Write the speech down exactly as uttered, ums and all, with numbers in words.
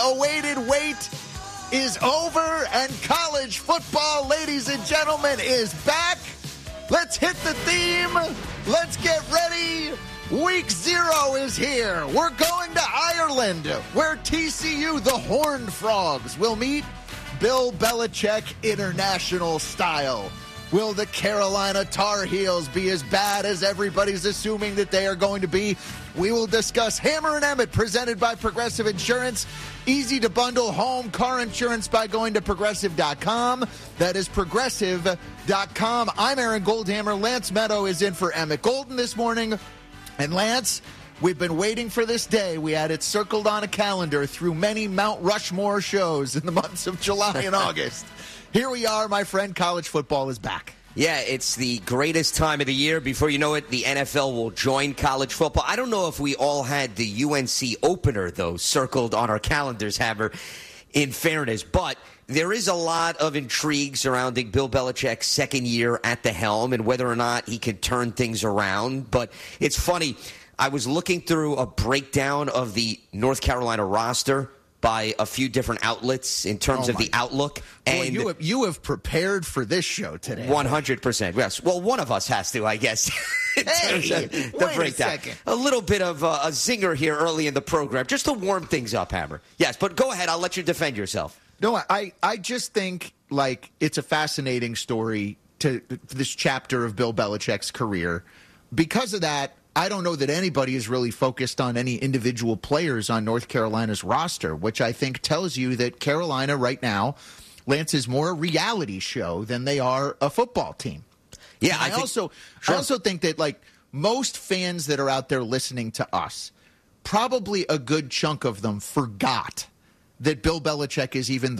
long-awaited wait is over, and college football, ladies and gentlemen, is back. Let's hit the theme. Let's get ready. Week zero is here. We're going to Ireland, where T C U, the Horned Frogs, will meet Bill Belichick international style. Will the Carolina Tar Heels be as bad as everybody's assuming that they are going to be? We will discuss Hammer and Emmett, presented by Progressive Insurance. Easy to bundle home car insurance by going to progressive dot com. That is progressive dot com. I'm Aaron Goldhammer. Lance Meadow is in for Emmett Golden this morning. And Lance, we've been waiting for this day. We had it circled on a calendar through many Mount Rushmore shows in the months of July and August. Here we are, my friend. College football is back. Yeah, it's the greatest time of the year. Before you know it, the N F L will join college football. I don't know if we all had the U N C opener, though, circled on our calendars, Hammer, in fairness. But there is a lot of intrigue surrounding Bill Belichick's second year at the helm and whether or not he can turn things around. But it's funny. I was looking through a breakdown of the North Carolina roster by a few different outlets in terms oh of the outlook. And Boy, you, have, you have prepared for this show today. one hundred percent. Yes. Well, one of us has to, I guess. Hey, the wait breakdown. a second. A little bit of uh, a zinger here early in the program, just to warm things up, Hammer. Yes, but go ahead. I'll let you defend yourself. No, I, I just think, like, it's a fascinating story to this chapter of Bill Belichick's career. Because of that, I don't know that anybody is really focused on any individual players on North Carolina's roster, which I think tells you that Carolina right now, Lance, is more a reality show than they are a football team. Yeah, I, I think, also sure. I also think that, like, most fans that are out there listening to us, probably a good chunk of them forgot that Bill Belichick is even the